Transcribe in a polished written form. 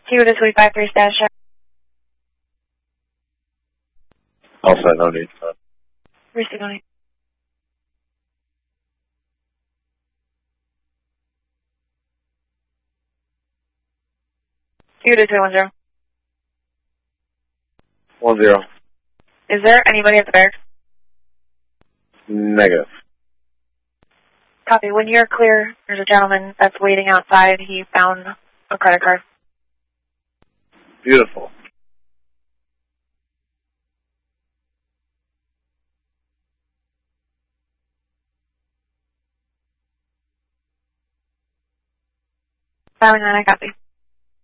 2 to 353 status check. All set, no need. Receive on it. Two to 310. 10. Is there anybody at the barracks? Negative. Copy. When you're clear, there's a gentleman that's waiting outside. He found a credit card. Beautiful. Filing on, I copy.